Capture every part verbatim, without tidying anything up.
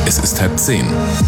Es ist halb zehn.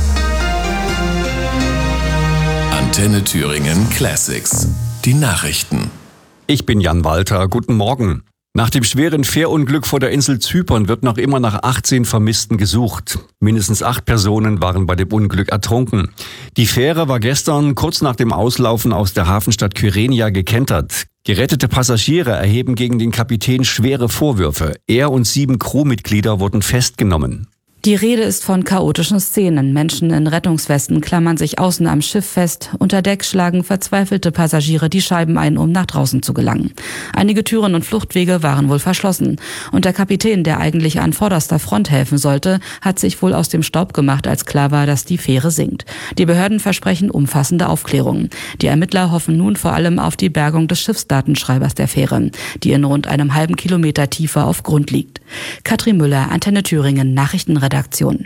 Antenne Thüringen Classics. Die Nachrichten. Ich bin Jan Walter. Guten Morgen. Nach dem schweren Fährunglück vor der Insel Zypern wird noch immer nach achtzehn Vermissten gesucht. Mindestens acht Personen waren bei dem Unglück ertrunken. Die Fähre war gestern kurz nach dem Auslaufen aus der Hafenstadt Kyrenia gekentert. Gerettete Passagiere erheben gegen den Kapitän schwere Vorwürfe. Er und sieben Crewmitglieder wurden festgenommen. Die Rede ist von chaotischen Szenen. Menschen in Rettungswesten klammern sich außen am Schiff fest. Unter Deck schlagen verzweifelte Passagiere die Scheiben ein, um nach draußen zu gelangen. Einige Türen und Fluchtwege waren wohl verschlossen. Und der Kapitän, der eigentlich an vorderster Front helfen sollte, hat sich wohl aus dem Staub gemacht, als klar war, dass die Fähre sinkt. Die Behörden versprechen umfassende Aufklärungen. Die Ermittler hoffen nun vor allem auf die Bergung des Schiffsdatenschreibers der Fähre, die in rund einem halben Kilometer Tiefe auf Grund liegt. Katrin Müller, Antenne Thüringen, Nachrichtenredaktion.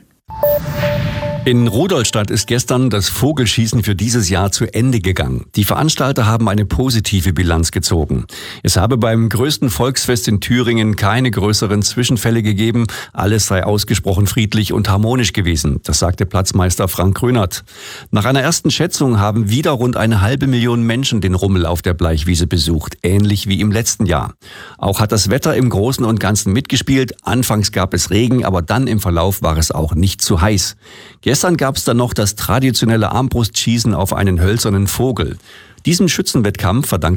In Rudolstadt ist gestern das Vogelschießen für dieses Jahr zu Ende gegangen. Die Veranstalter haben eine positive Bilanz gezogen. Es habe beim größten Volksfest in Thüringen keine größeren Zwischenfälle gegeben. Alles sei ausgesprochen friedlich und harmonisch gewesen. Das sagte Platzmeister Frank Grünert. Nach einer ersten Schätzung haben wieder rund eine halbe Million Menschen den Rummel auf der Bleichwiese besucht. Ähnlich wie im letzten Jahr. Auch hat das Wetter im Großen und Ganzen mitgespielt. Anfangs gab es Regen, aber dann im Verlauf war es auch nicht zu heiß. Gestern gab es dann noch das traditionelle Armbrustschießen auf einen hölzernen Vogel. Diesem Schützenwettkampf verdankt